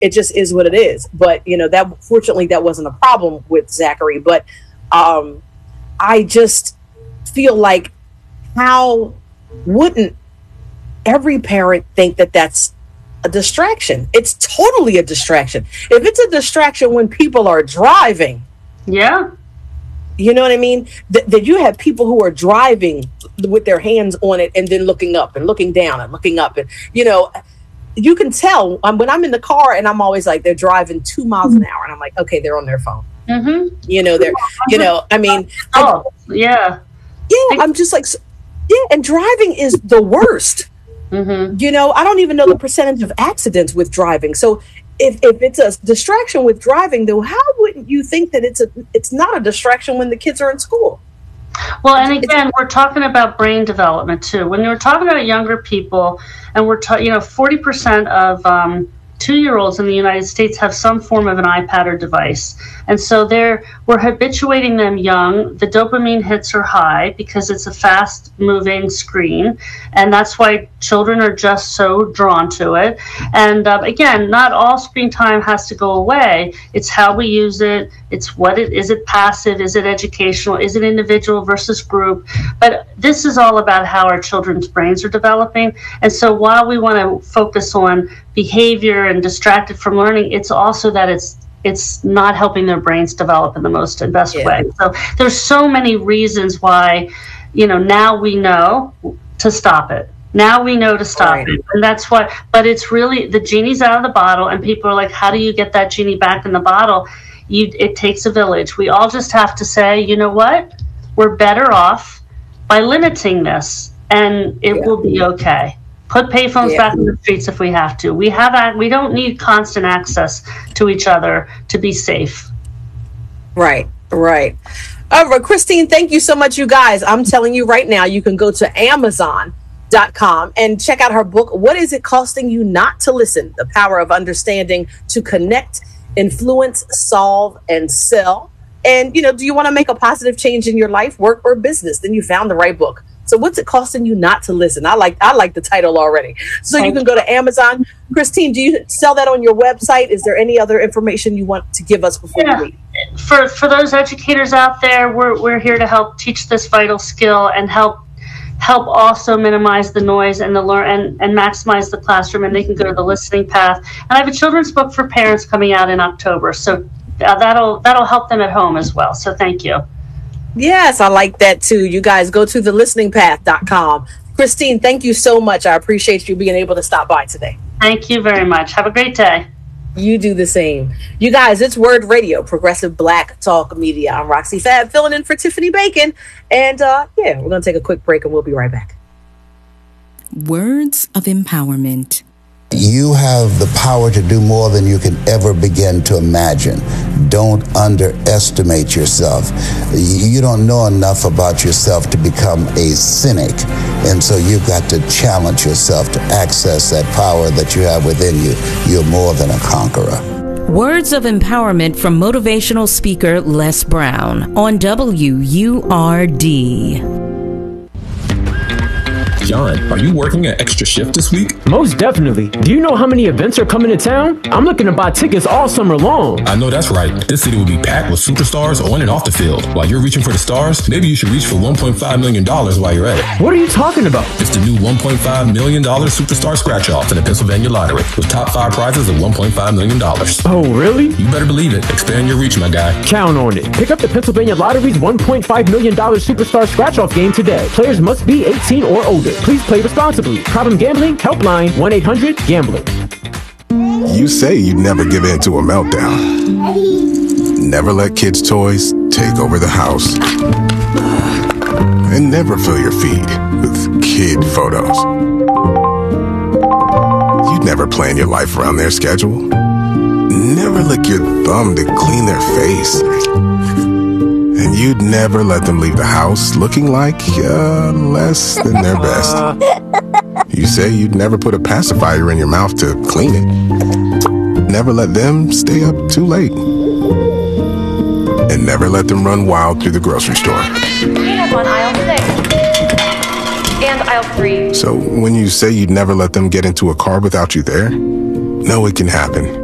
It just is what it is. But, that fortunately that wasn't a problem with Zachary. But I just feel like, how wouldn't every parent think that that's a distraction? It's totally a distraction. If it's a distraction when people are driving. Yeah. You know what I mean? That you have people who are driving with their hands on it and then looking up and looking down and looking up. And, you can tell when I'm in the car and I'm always like, they're driving 2 miles an hour. And I'm like, okay, they're on their phone. Mm-hmm. Yeah. I'm just like, and driving is the worst. Mm-hmm. I don't even know the percentage of accidents with driving. So if it's a distraction with driving, though, how wouldn't you think that it's not a distraction when the kids are in school? Well, and again, we're talking about brain development too. When we're talking about younger people, and 40% of 2-year-olds in the United States have some form of an iPad or device. And so we're habituating them young. The dopamine hits are high because it's a fast moving screen. And that's why children are just so drawn to it. And again, not all screen time has to go away. It's how we use it. It's is it passive? Is it educational? Is it individual versus group? But this is all about how our children's brains are developing. And so while we want to focus on behavior and distracted from learning, it's also that it's not helping their brains develop in the most and best way. So there's so many reasons why, now we know to stop it. Now we know to stop it. And that's what, but it's really, the genie's out of the bottle, and people are like, how do you get that genie back in the bottle? It takes a village. We all just have to say, you know what? We're better off by limiting this, and it will be okay. Put payphones back in the streets if we have to. We don't need constant access to each other to be safe. Right. All right, Christine, thank you so much, you guys. I'm telling you right now, you can go to Amazon.com and check out her book, What Is It Costing You Not to Listen? The Power of Understanding to Connect, Influence, Solve, and Sell. And, do you want to make a positive change in your life, work, or business? Then you found the right book. So what's it costing you not to listen? I like the title already. So you can go to Amazon. Christine, do you sell that on your website? Is there any other information you want to give us before we leave? For those educators out there, we're here to help teach this vital skill and help also minimize the noise and and maximize the classroom. And they can go to the Listening Path. And I have a children's book for parents coming out in October. So that'll help them at home as well. So thank you. Yes, I like that too. You guys go to thelisteningpath.com. Christine, thank you so much. I appreciate you being able to stop by today. Thank you very much. Have a great day. You do the same. You guys, it's Word Radio, Progressive Black Talk Media. I'm Roxy Fab, filling in for Tiffany Bacon. And we're going to take a quick break and we'll be right back. Words of empowerment. You have the power to do more than you can ever begin to imagine. Don't underestimate yourself. You don't know enough about yourself to become a cynic. And so you've got to challenge yourself to access that power that you have within you. You're more than a conqueror. Words of empowerment from motivational speaker Les Brown on WURD. John, are you working an extra shift this week? Most definitely. Do you know how many events are coming to town? I'm looking to buy tickets all summer long. I know that's right. This city will be packed with superstars on and off the field. While you're reaching for the stars, maybe you should reach for $1.5 million while you're at it. What are you talking about? It's the new $1.5 million Superstar Scratch-Off in the Pennsylvania Lottery with top 5 prizes of $1.5 million. Oh, really? You better believe it. Expand your reach, my guy. Count on it. Pick up the Pennsylvania Lottery's $1.5 million Superstar Scratch-Off game today. Players must be 18 or older. Please play responsibly. Problem gambling? Helpline 1-800-GAMBLER. You say you'd never give in to a meltdown. Never let kids' toys take over the house. And never fill your feed with kid photos. You'd never plan your life around their schedule. Never lick your thumb to clean their face. And you'd never let them leave the house looking like less than their best. You say you'd never put a pacifier in your mouth to clean it. Never let them stay up too late. And never let them run wild through the grocery store. We have on aisle 6 and aisle 3. So when you say you'd never let them get into a car without you there, know it can happen.